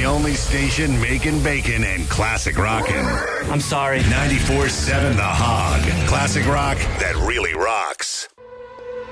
only station making bacon and classic rockin'. I'm sorry. 94.7 The Hog. Classic rock that really rocks.